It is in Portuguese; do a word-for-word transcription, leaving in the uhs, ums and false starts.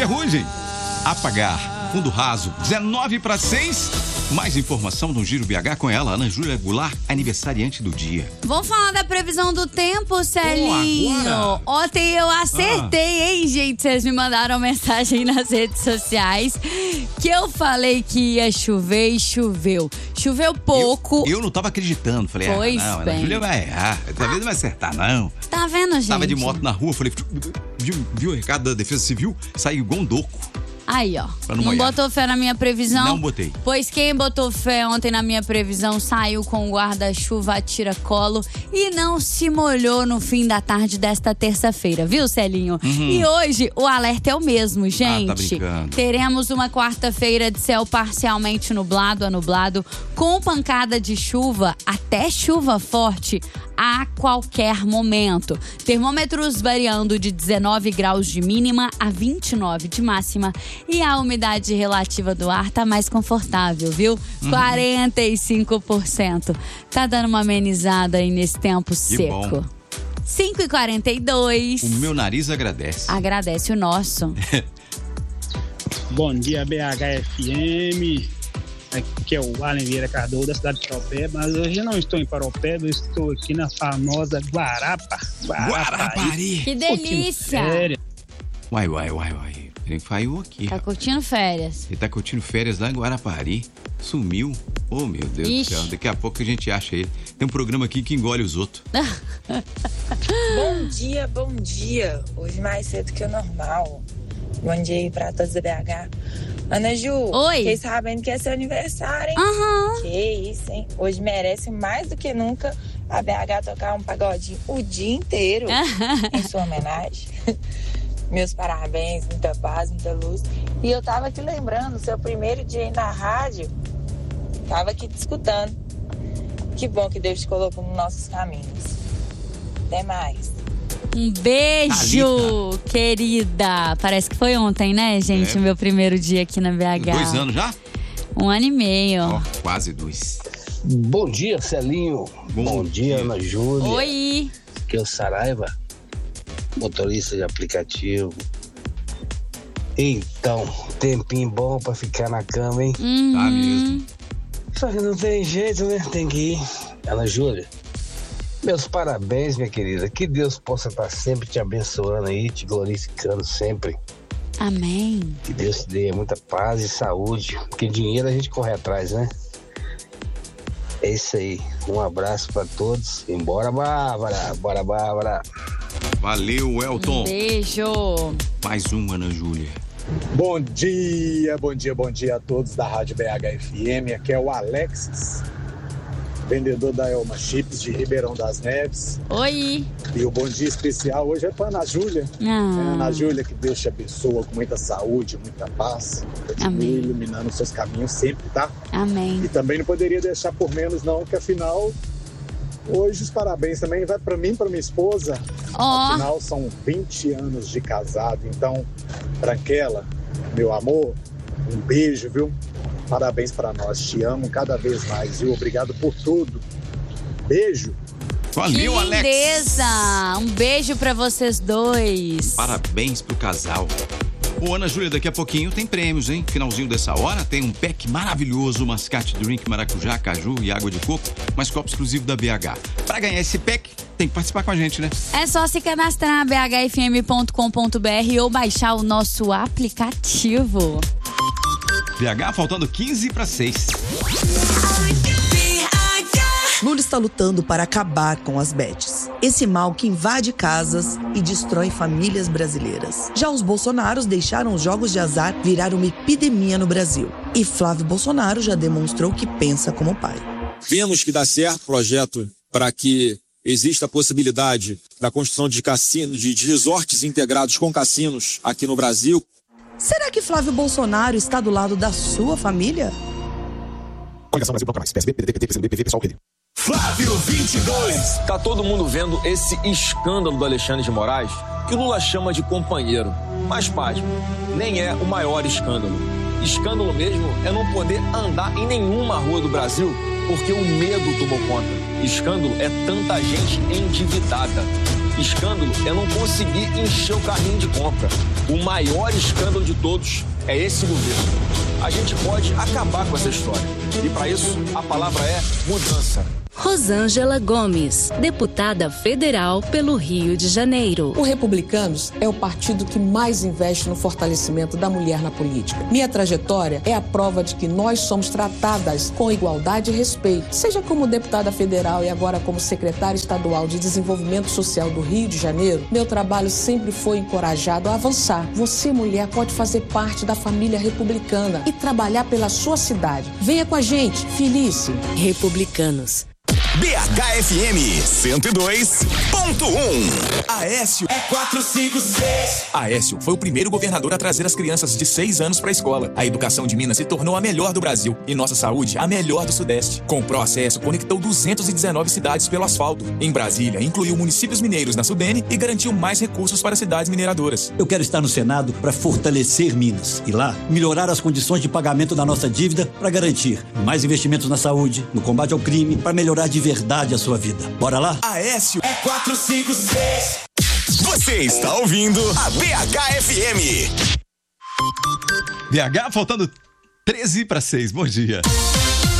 Ferrugem. Apagar. Fundo raso. dezenove para seis. Mais informação no Giro B H com ela, Ana Júlia Goulart, aniversariante do dia. Vamos falar da previsão do tempo, Celinho. Oh, Ontem eu acertei, ah. hein, gente? Vocês me mandaram mensagem nas redes sociais que eu falei que ia chover e choveu. Choveu pouco. Eu, eu não tava acreditando. Falei, pois ah, não, bem. Ana Júlia vai errar. Talvez não vai acertar, não. Tá vendo, gente? Tava de moto na rua, falei, viu, viu o recado da Defesa Civil? Saiu igual um doco. Aí, ó. Não, não botou fé na minha previsão? Não botei. Pois quem botou fé ontem na minha previsão saiu com o guarda-chuva a tira-colo e não se molhou no fim da tarde desta terça-feira, viu, Celinho? Uhum. E hoje o alerta é o mesmo, gente. Ah, tá brincando. Teremos uma quarta-feira de céu parcialmente nublado a nublado, com pancada de chuva, até chuva forte, a qualquer momento. Termômetros variando de dezenove graus de mínima a vinte e nove de máxima. E a umidade relativa do ar tá mais confortável, viu? Uhum. quarenta e cinco por cento. Tá dando uma amenizada aí nesse tempo que seco. Bom. cinco e quarenta e dois. O meu nariz agradece. Agradece o nosso. Bom dia, B H F M. Aqui é o Alan Vieira Cardoso, da cidade de Paropeba, mas hoje eu não estou em Paropeba, eu estou aqui na famosa Guarapa. Guarapari. Que delícia! Uai, uai, uai, uai. Ele falhou aqui. Tá curtindo férias. Ele tá curtindo férias lá em Guarapari. Sumiu. Oh, meu Deus Ixi. do céu. Daqui a pouco a gente acha ele. Tem um programa aqui que engole os outros. Bom dia, bom dia. Hoje mais cedo que o normal. Bom dia aí pra todos da B H. Ana Ju, Oi. Fiquei sabendo que é seu aniversário, hein? Uhum. Que isso, hein? Hoje merece mais do que nunca a B H tocar um pagodinho o dia inteiro em sua homenagem. Meus parabéns, muita paz, muita luz. E eu tava aqui lembrando, seu primeiro dia aí na rádio, tava aqui te escutando. Que bom que Deus te colocou nos nossos caminhos. Até mais. Um beijo, Thalita. Querida. Parece que foi ontem, né, gente? O é. meu primeiro dia aqui na B H. Dois anos já? Um ano e meio. Oh, quase dois. Bom dia, Celinho. Bom, Bom dia, dia, Ana Júlia. Oi. Aqui é o Saraiva, motorista de aplicativo. Então, tempinho bom pra ficar na cama, hein? Uhum. Tá mesmo. Só que não tem jeito, né? Tem que ir. Ana Júlia, meus parabéns, minha querida. Que Deus possa estar sempre te abençoando aí, te glorificando sempre. Amém. Que Deus te dê muita paz e saúde. Porque dinheiro a gente corre atrás, né? É isso aí. Um abraço pra todos. E bora, Bárbara. Bora, Bárbara. Valeu, Elton. Um beijo. Mais um, Ana Júlia. Bom dia, bom dia, bom dia a todos da Rádio B H F M. Aqui é o Alexis, vendedor da Elma Chips de Ribeirão das Neves. Oi. E o bom dia especial hoje é para Ana Júlia. Ah. É, Ana Júlia, que Deus te abençoa com muita saúde, muita paz. Continue Amém. Iluminando os seus caminhos sempre, tá? Amém. E também não poderia deixar por menos não, que afinal, hoje os parabéns também vai para mim e para minha esposa. Oh. Afinal, são vinte anos de casado. Então, Branquela, meu amor, um beijo, viu? Parabéns para nós, te amo cada vez mais, viu? Obrigado por tudo. Beijo. Valeu, que lindeza. Alex. Um beijo pra vocês dois. Parabéns pro casal. Ô, Ana Júlia, daqui a pouquinho tem prêmios, hein? Finalzinho dessa hora tem um pack maravilhoso, mascate drink, maracujá, caju e água de coco, mais copo exclusivo da B H. Pra ganhar esse pack, tem que participar com a gente, né? É só se cadastrar na b h f m ponto com ponto b r ou baixar o nosso aplicativo. B H faltando quinze para seis. Lula está lutando para acabar com as bets. Esse mal que invade casas e destrói famílias brasileiras. Já os bolsonaros deixaram os jogos de azar virar uma epidemia no Brasil. E Flávio Bolsonaro já demonstrou que pensa como pai. Vemos que dá certo o projeto para que exista a possibilidade da construção de cassinos, de resorts integrados com cassinos aqui no Brasil. Será que Flávio Bolsonaro está do lado da sua família? Coligação Brasil Bloco Mais, P S B, P D T, P T, P C do B, P V, Pessoal, P D. Flávio vinte e dois. Tá todo mundo vendo esse escândalo do Alexandre de Moraes, que o Lula chama de companheiro. Mas, pasme, nem é o maior escândalo. Escândalo mesmo é não poder andar em nenhuma rua do Brasil porque o medo tomou conta. Escândalo é tanta gente endividada. Escândalo é não conseguir encher o carrinho de compra. O maior escândalo de todos é esse governo. A gente pode acabar com essa história. E para isso, a palavra é mudança. Rosângela Gomes, deputada federal pelo Rio de Janeiro. O Republicanos é o partido que mais investe no fortalecimento da mulher na política. Minha trajetória é a prova de que nós somos tratadas com igualdade e respeito. Seja como deputada federal e agora como secretária estadual de Desenvolvimento Social do Rio de Janeiro, meu trabalho sempre foi encorajado a avançar. Você, mulher, pode fazer parte da família republicana e trabalhar pela sua cidade. Venha com a gente, Felice. Republicanos. B H F M cento e dois ponto um. Aécio é quatro cinco seis. Aécio foi o primeiro governador a trazer as crianças de seis anos para a escola. A educação de Minas se tornou a melhor do Brasil e nossa saúde a melhor do Sudeste. Com o Proacesso, conectou duzentas e dezenove cidades pelo asfalto. Em Brasília, incluiu municípios mineiros na Sudene e garantiu mais recursos para cidades mineradoras. Eu quero estar no Senado para fortalecer Minas e lá melhorar as condições de pagamento da nossa dívida para garantir mais investimentos na saúde, no combate ao crime, para melhorar de verdade a sua vida. Bora lá? Aécio é quatro cinco seis. Você está ouvindo a B H F M. B H faltando treze para seis. Bom dia.